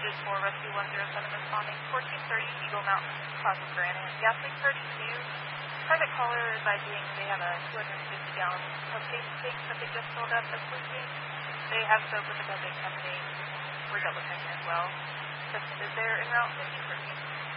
is for Rescue 107 responding. 1430 Eagle Mountain, Plaza Granite. Gas leak 32. Private caller is IDing. They have a 250-gallon propane tank that they just filled up that's leaking. They have soap with the propane company. We're double checking as well. Is there en route 5014?